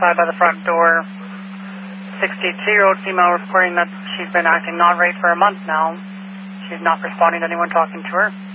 outside by the front door. 62-year-old female reporting that she's been acting not right for a month now. She's not responding to anyone talking to her.